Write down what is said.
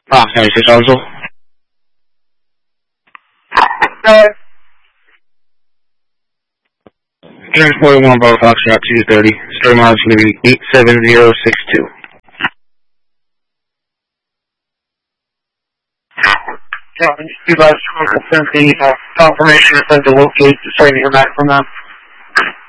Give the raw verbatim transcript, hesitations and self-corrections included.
Ah, ninety-six also. Uh, Transport one Bravo Foxtrot two thirty. Story miles going to be eight seven zero six two. yeah, you guys confirm the uh, confirmation is sent to locate, just trying to hear back from them.